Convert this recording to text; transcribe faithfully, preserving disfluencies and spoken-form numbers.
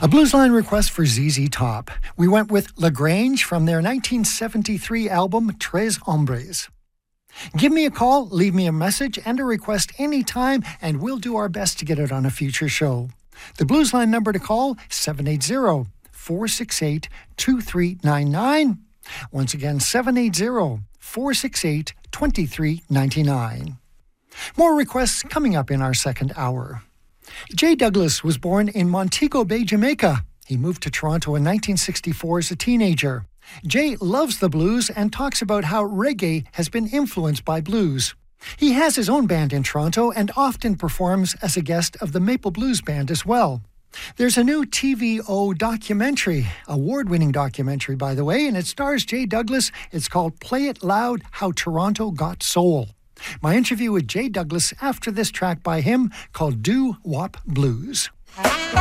A Blues Line request for Z Z Top. We went with La Grange from their nineteen seventy-three album, Tres Hombres. Give me a call, leave me a message and a request anytime, and we'll do our best to get it on a future show. The Blues Line number to call, seven eight zero, four six eight, two three nine nine. Once again, seven eight zero, four six eight, two three nine nine. More requests coming up in our second hour. Jay Douglas was born in Montego Bay, Jamaica. He moved to Toronto in nineteen sixty-four as a teenager. Jay loves the blues and talks about how reggae has been influenced by blues. He has his own band in Toronto and often performs as a guest of the Maple Blues Band as well. There's a new T V O documentary, award-winning documentary, by the way, and it stars Jay Douglas. It's called Play It Loud, How Toronto Got Soul. My interview with Jay Douglas after this track by him called Doo Wop Blues.